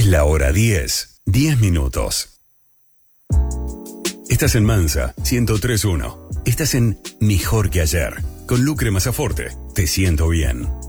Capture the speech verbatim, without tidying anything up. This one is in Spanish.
la hora diez, diez minutos. Estás en Mansa, ciento tres punto uno. Estás en Mejor que ayer. Con Lucre Masaforte. Te siento bien.